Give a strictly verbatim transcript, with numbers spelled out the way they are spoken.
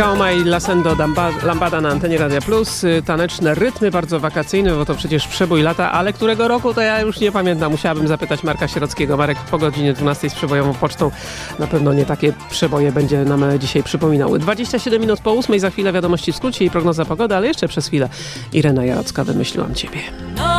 Kaoma i Lasendo Lambada na antenie Radia Plus. Taneczne rytmy, bardzo wakacyjne, bo to przecież przebój lata, ale którego roku to ja już nie pamiętam. Musiałabym zapytać Marka Sierockiego. Marek po godzinie dwunastej z przebojową pocztą na pewno nie takie przeboje będzie nam dzisiaj przypominał. dwadzieścia siedem minut po ósmej, za chwilę wiadomości w skrócie i prognoza pogody, ale jeszcze przez chwilę Irena Jarocka, wymyśliłam ciebie.